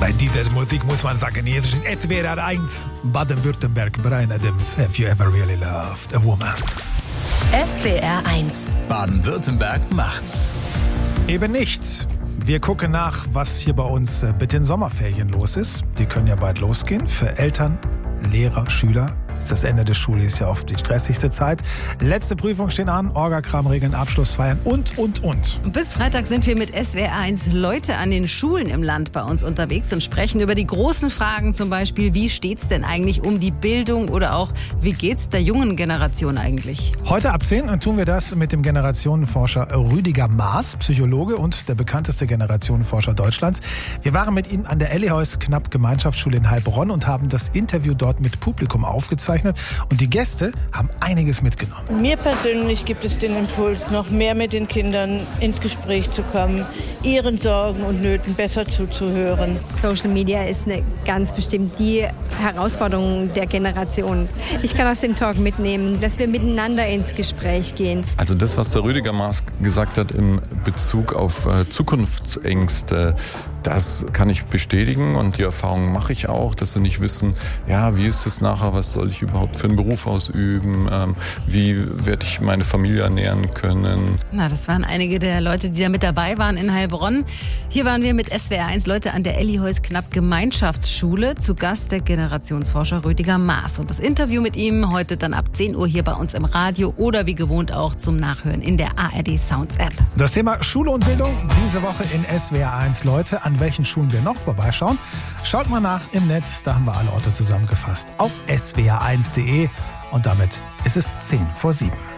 Bei dieser Musik muss man sagen, jetzt ist SWR 1, Baden-Württemberg, Bryan Adams, Have You Ever Really Loved a Woman? SWR 1. Baden-Württemberg macht's. Eben nicht. Wir gucken nach, was hier bei uns mit den Sommerferien los ist. Die können ja bald losgehen. Für Eltern, Lehrer, Schüler ist das Ende des Schuljahres ja oft die stressigste Zeit. Letzte Prüfungen stehen an, Orga-Kram, Regeln, Abschlussfeiern und. Bis Freitag sind wir mit SWR 1 Leute an den Schulen im Land bei uns unterwegs und sprechen über die großen Fragen, zum Beispiel, wie steht's denn eigentlich um die Bildung oder auch, wie geht's der jungen Generation eigentlich? Heute ab 10 tun wir das mit dem Generationenforscher Rüdiger Maaß, Psychologe und der bekannteste Generationenforscher Deutschlands. Wir waren mit ihm an der Ellyhäus-Knapp-Gemeinschaftsschule in Heilbronn und haben das Interview dort mit Publikum aufgezeichnet. Und die Gäste haben einiges mitgenommen. Mir persönlich gibt es den Impuls, noch mehr mit den Kindern ins Gespräch zu kommen, ihren Sorgen und Nöten besser zuzuhören. Social Media ist ganz bestimmt die Herausforderung der Generation. Ich kann aus dem Talk mitnehmen, dass wir miteinander ins Gespräch gehen. Also das, was der Rüdiger Maaß gesagt hat in Bezug auf Zukunftsängste, das kann ich bestätigen und die Erfahrung mache ich auch, dass sie nicht wissen, ja, wie ist es nachher, was soll ich überhaupt für einen Beruf ausüben, wie werde ich meine Familie ernähren können. Na, das waren einige der Leute, die da mit dabei waren in Heilbronn. Hier waren wir mit SWR 1 Leute an der Ellyhäus-Knapp-Gemeinschaftsschule, zu Gast der Generationsforscher Rüdiger Maaß. Und das Interview mit ihm heute dann ab 10 Uhr hier bei uns im Radio oder wie gewohnt auch zum Nachhören in der ARD Sounds App. Das Thema Schule und Bildung diese Woche in SWR 1. Leute, an welchen Schulen wir noch vorbeischauen, schaut mal nach im Netz, da haben wir alle Orte zusammengefasst auf swr1.de und damit ist es 10 vor 7.